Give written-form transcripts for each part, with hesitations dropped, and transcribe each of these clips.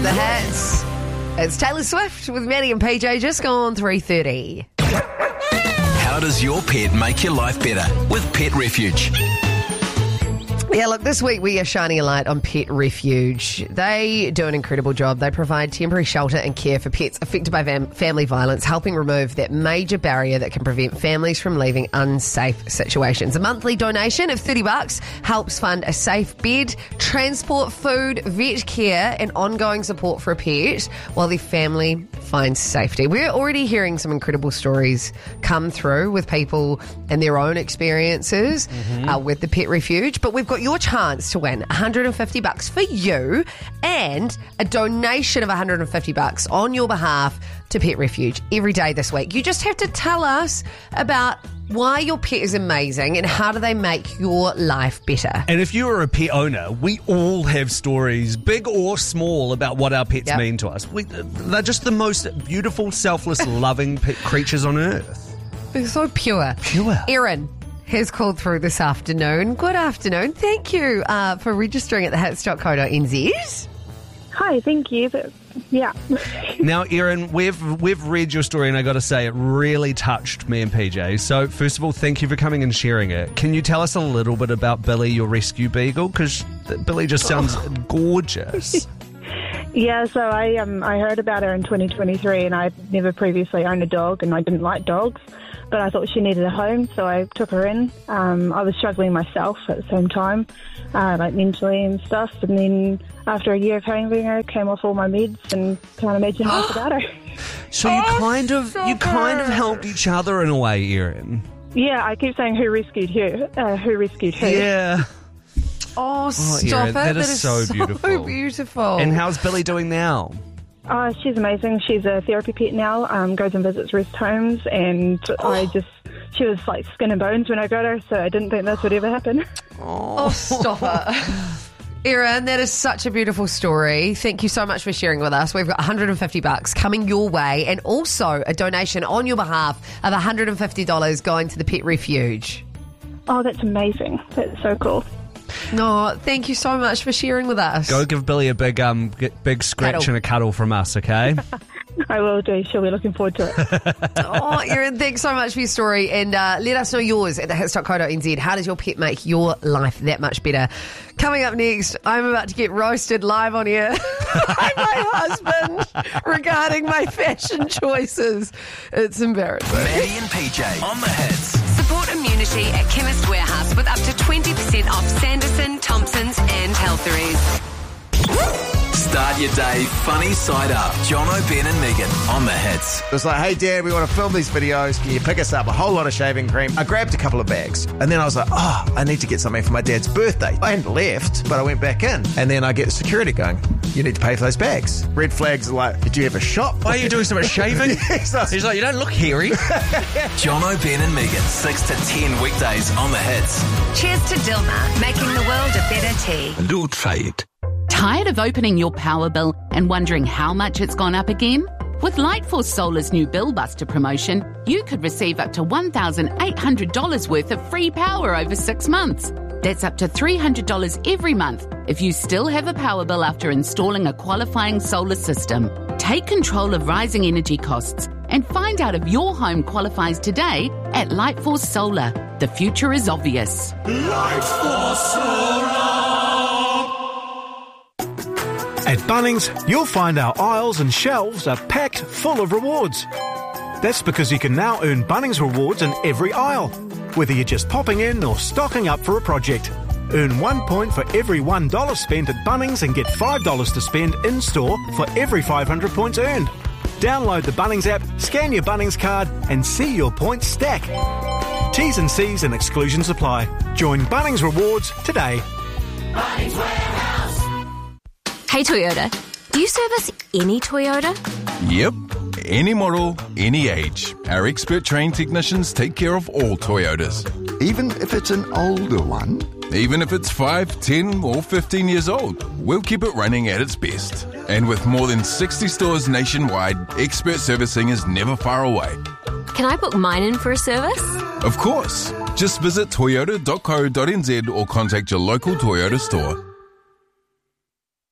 The Hits. It's Taylor Swift with Maddie and PJ, just gone 3:30. How does your pet make your life better? With Pet Refuge. Yeah, look, this week we are shining a light on Pet Refuge. They do an incredible job. They provide temporary shelter and care for pets affected by family violence, helping remove that major barrier that can prevent families from leaving unsafe situations. A monthly donation of $30 helps fund a safe bed, transport, food, vet care, and ongoing support for a pet while the family finds safety. We're already hearing some incredible stories come through with people and their own experiences with the Pet Refuge, but we've got your chance to win $150 for you and a donation of $150 on your behalf to Pet Refuge every day this week. You just have to tell us about why your pet is amazing and how do they make your life better. And if you are a pet owner, we all have stories, big or small, about what our pets mean to us. They're just the most beautiful, selfless, loving creatures on earth. They're so pure. Erin has called through this afternoon. Good afternoon. Thank you for registering at thehits.co.nz. Hi, thank you. Yeah. Now, Erin, we've read your story, and I got to say, it really touched me and PJ. So, first of all, thank you for coming and sharing it. Can you tell us a little bit about Billy, your rescue beagle? Because Billy just sounds gorgeous. Yeah, so I heard about her in 2023, and I'd never previously owned a dog, and I didn't like dogs, but I thought she needed a home, so I took her in. I was struggling myself at the same time, like mentally and stuff, and then after a year of having her, came off all my meds and can't imagine life without her. So you kind of helped each other in a way, Erin. Yeah, I keep saying who rescued her, who rescued her. Yeah. Oh, stop it. That is so beautiful. And how's Billy doing now? She's amazing. She's a therapy pet now, goes and visits rest homes, and she was like skin and bones when I got her, so I didn't think this would ever happen. Oh, stop it. Erin, that is such a beautiful story. Thank you so much for sharing with us. We've got $150 coming your way, and also a donation on your behalf of $150 going to the Pet Refuge. Oh, that's amazing. That's so cool. No, thank you so much for sharing with us. Go give Billy a big scratch and a cuddle from us, okay? I will do. She'll be looking forward to it. Oh, Erin, thanks so much for your story. And let us know yours at thehits.co.nz. How does your pet make your life that much better? Coming up next, I'm about to get roasted live on air by my husband regarding my fashion choices. It's embarrassing. Maddie and PJ on the Hits. Support immunity at Chemist Warehouse with up to 20% off Sanderson, Thompson's and Healtheries. Start your day funny side up. Jono, Ben and Megan on the Hits. It was like, hey, Dad, we want to film these videos. Can you pick us up a whole lot of shaving cream? I grabbed a couple of bags. And then I was like, I need to get something for my dad's birthday. I hadn't left, but I went back in. And then I get security going, you need to pay for those bags. Red flags are like, did you have a shop? Why are you doing so much shaving? He's like, you don't look hairy. Jono, Ben and Megan, 6 to 10 weekdays on the Hits. Cheers to Dilmah, making the world a better tea. And we'll try it. Tired of opening your power bill and wondering how much it's gone up again? With Lightforce Solar's new Bill Buster promotion, you could receive up to $1,800 worth of free power over 6 months. That's up to $300 every month if you still have a power bill after installing a qualifying solar system. Take control of rising energy costs and find out if your home qualifies today at Lightforce Solar. The future is obvious. Lightforce Solar. At Bunnings, you'll find our aisles and shelves are packed full of rewards. That's because you can now earn Bunnings rewards in every aisle, whether you're just popping in or stocking up for a project. Earn 1 point for every $1 spent at Bunnings and get $5 to spend in-store for every 500 points earned. Download the Bunnings app, scan your Bunnings card and see your points stack. T's and C's and exclusions apply. Join Bunnings Rewards today. Bunnings Warehouse. Hey Toyota, do you service any Toyota? Yep, any model, any age. Our expert trained technicians take care of all Toyotas. Even if it's an older one? Even if it's 5, 10 or 15 years old, we'll keep it running at its best. And with more than 60 stores nationwide, expert servicing is never far away. Can I book mine in for a service? Of course. Just visit toyota.co.nz or contact your local Toyota store.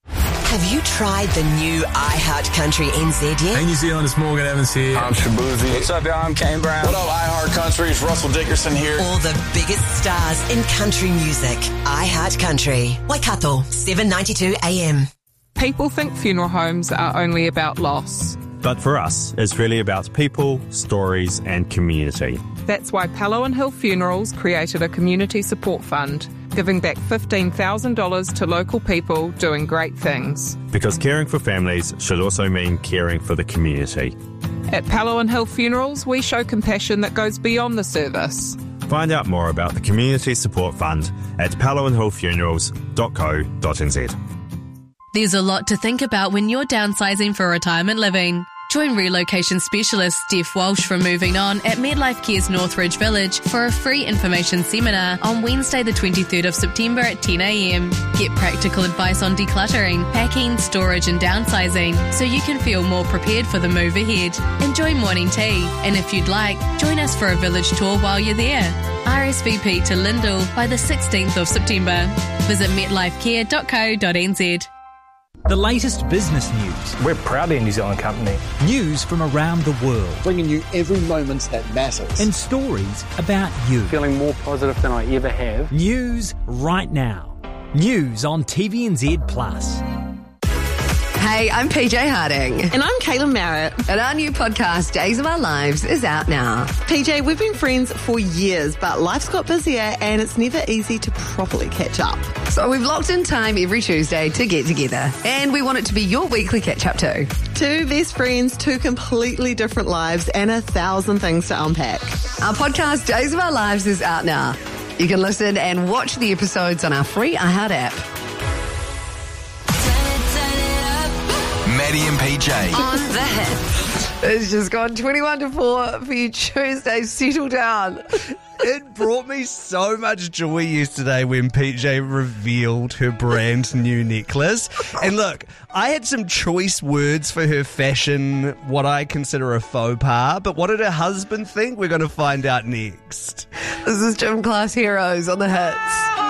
Have you tried the new iHeart Country NZ yet? Hey New Zealand, it's Morgan Evans here. I'm Shabuzi. What's up, y'all? I'm Kane Brown. What up, iHeart Country? It's Russell Dickerson here. All the biggest stars in country music. iHeart Country. Waikato, 7:92 AM. People think funeral homes are only about loss. But for us, it's really about people, stories and community. That's why Palawan Hill Funerals created a community support fund, giving back $15,000 to local people doing great things. Because caring for families should also mean caring for the community. At Palawan Hill Funerals, we show compassion that goes beyond the service. Find out more about the Community Support Fund at palawanhillfunerals.co.nz. There's a lot to think about when you're downsizing for retirement living. Join relocation specialist Steph Walsh from Moving On at Medlife Care's Northridge Village for a free information seminar on Wednesday the 23rd of September at 10 a.m. Get practical advice on decluttering, packing, storage and downsizing so you can feel more prepared for the move ahead. Enjoy morning tea, and if you'd like, join us for a village tour while you're there. RSVP to Lyndall by the 16th of September. Visit metlifecare.co.nz. The latest business news. We're proudly a New Zealand company. News from around the world. Bringing you every moment that matters. And stories about you. Feeling more positive than I ever have. News right now. News on TVNZ Plus. Hey, I'm PJ Harding. And I'm Caitlin Merritt. And our new podcast, Days of Our Lives, is out now. PJ, we've been friends for years, but life's got busier and it's never easy to properly catch up. So we've locked in time every Tuesday to get together. And we want it to be your weekly catch-up too. Two best friends, two completely different lives, and 1,000 things to unpack. Our podcast, Days of Our Lives, is out now. You can listen and watch the episodes on our free iHeart app. Maddie and PJ. On the hit. It's just gone 21-4 for you Tuesday. Settle down. It brought me so much joy yesterday when PJ revealed her brand new necklace. And look, I had some choice words for her fashion, what I consider a faux pas, but what did her husband think? We're going to find out next. This is Gym Class Heroes on the Hits.